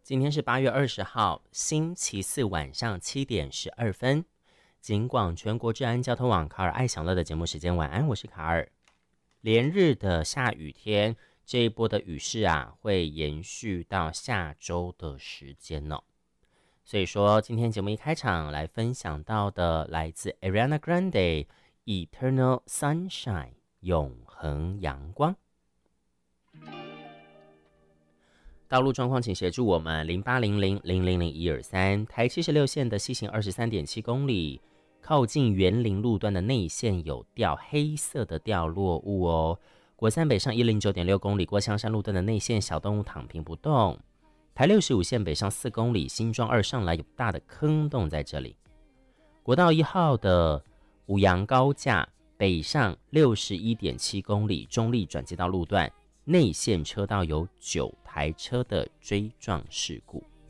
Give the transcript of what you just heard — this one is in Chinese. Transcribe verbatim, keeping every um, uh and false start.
今天是八月二十号，星期四晚上七点十二分。警广全国治安交通网卡尔爱享乐的节目时间，晚安，我是卡尔。连日的下雨天，这一波的雨势啊，会延续到下周的时间哦。所以说，今天节目一开场来分享到的，来自 Ariana Grande Eternal Sunshine 永恒阳光。道路状况请协助我们零八零零零零零一二三，台七十六线的西行二十三点七公里，靠近园林路段的内线有掉黑色的掉落物哦。国三北上一零九点六公里，过香山路段的内线小动物躺平不动。台六十五线北上四公里，新庄二上来有大的坑洞在这里。国道一号的五杨高架北上六十一点七公里，中立转接到路段。内线车道有九台车的追撞事故。